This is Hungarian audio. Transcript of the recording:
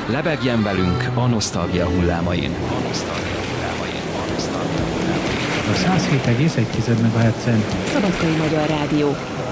Lebegjen velünk a nosztalgia hullámain. A 107,1 MHz-en Szabadkai Magyar Rádió.